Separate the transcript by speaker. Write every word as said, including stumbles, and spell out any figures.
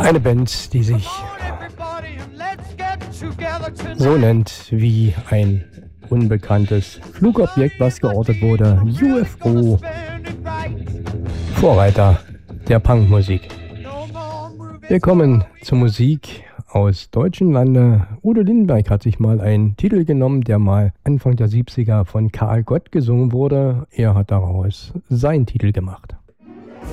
Speaker 1: Eine Band, die sich so nennt wie ein unbekanntes Flugobjekt, was geortet wurde. U F O. Vorreiter der Punkmusik. Wir kommen zur Musik aus deutschen Lande. Udo Lindenberg hat sich mal einen Titel genommen, der mal Anfang der siebziger von Karl Gott gesungen wurde. Er hat daraus seinen Titel gemacht.